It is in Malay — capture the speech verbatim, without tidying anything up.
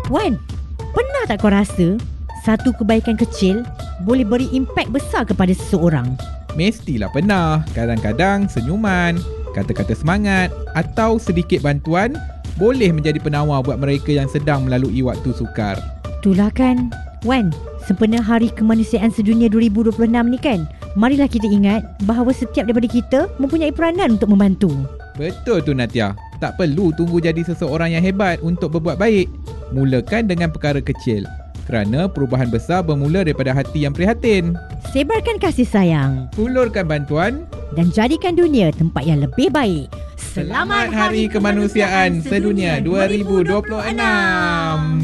Wan, pernah tak kau rasa satu kebaikan kecil boleh beri impak besar kepada seseorang? Mestilah pernah. Kadang-kadang senyuman, kata-kata semangat atau sedikit bantuan boleh menjadi penawar buat mereka yang sedang melalui waktu sukar. Itulah kan. Wan, sempena Hari Kemanusiaan Sedunia dua ribu dua puluh enam ni kan, marilah kita ingat bahawa setiap daripada kita mempunyai peranan untuk membantu. Betul tu Natia. Tak perlu tunggu jadi seseorang yang hebat untuk berbuat baik. Mulakan dengan perkara kecil. Kerana perubahan besar bermula daripada hati yang prihatin. Sebarkan kasih sayang. Hulurkan bantuan. Dan jadikan dunia tempat yang lebih baik. Selamat Hari Kemanusiaan Sedunia dua ribu dua puluh enam.